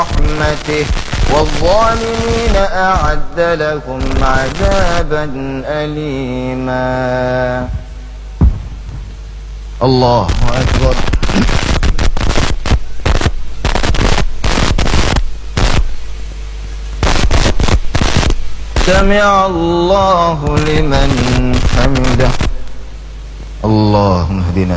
رحمته والظالمين أعد لكم عذابا أليما. الله أكبر. سمع الله لمن حمده. اللهم اهدنا